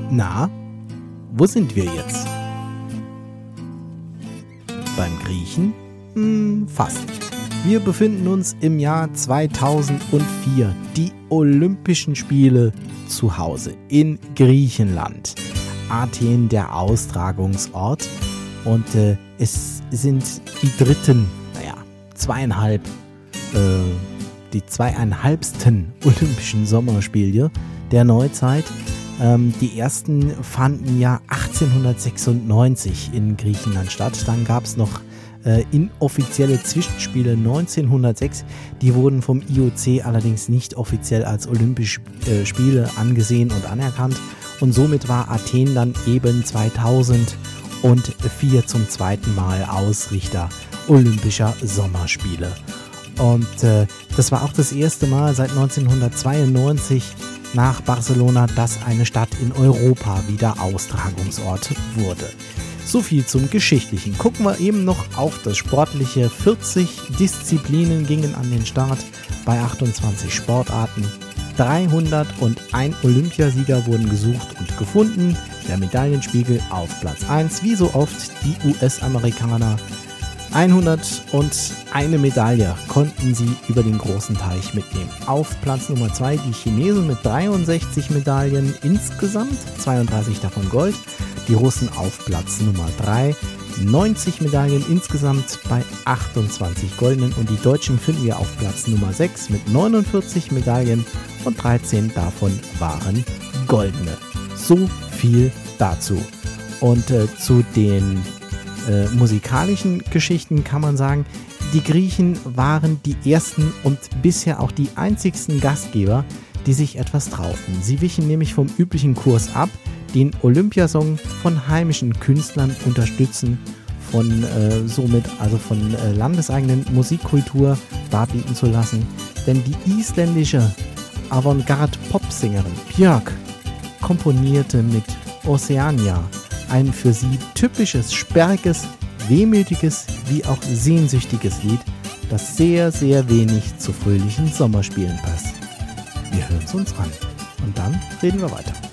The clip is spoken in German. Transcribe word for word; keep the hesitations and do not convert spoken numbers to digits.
Na, wo sind wir jetzt? Beim Griechen? Hm, fast. Wir befinden uns im Jahr zweitausendvier. Die Olympischen Spiele zu Hause in Griechenland. Athen der Austragungsort. Und äh, es sind die dritten, naja, zweieinhalb, äh, die zweieinhalbsten Olympischen Sommerspiele der Neuzeit. Ähm, die ersten fanden ja achtzehnhundertsechsundneunzig in Griechenland statt. Dann gab es noch äh, inoffizielle Zwischenspiele neunzehnhundertsechs. Die wurden vom I O C allerdings nicht offiziell als Olympische äh, Spiele angesehen und anerkannt. Und somit war Athen dann eben zweitausendvier zum zweiten Mal Ausrichter Olympischer Sommerspiele. Und äh, das war auch das erste Mal seit neunzehnhundertzweiundneunzig nach Barcelona, dass eine Stadt in Europa wieder Austragungsort wurde. So viel zum Geschichtlichen. Gucken wir eben noch auf das Sportliche. vierzig Disziplinen gingen an den Start bei achtundzwanzig Sportarten. dreihunderteins Olympiasieger wurden gesucht und gefunden. Der Medaillenspiegel auf Platz eins, wie so oft die U S-Amerikaner. hunderteins Medaille konnten sie über den großen Teich mitnehmen. Auf Platz Nummer zwei die Chinesen mit dreiundsechzig Medaillen insgesamt, zweiunddreißig davon Gold. Die Russen auf Platz Nummer drei, neunzig Medaillen insgesamt bei achtundzwanzig goldenen. Und die Deutschen finden wir auf Platz Nummer sechs mit neunundvierzig Medaillen und dreizehn davon waren goldene. So viel dazu. Und äh, zu den Äh, musikalischen Geschichten kann man sagen, die Griechen waren die ersten und bisher auch die einzigsten Gastgeber, die sich etwas trauten. Sie wichen nämlich vom üblichen Kurs ab, den Olympiasong von heimischen Künstlern unterstützen, von äh, somit also von äh, landeseigenen Musikkultur darbieten zu lassen. Denn die isländische Avantgarde-Popsängerin Björk komponierte mit Oceania ein für sie typisches, sperriges, wehmütiges wie auch sehnsüchtiges Lied, das sehr, sehr wenig zu fröhlichen Sommerspielen passt. Wir hören es uns an und dann reden wir weiter.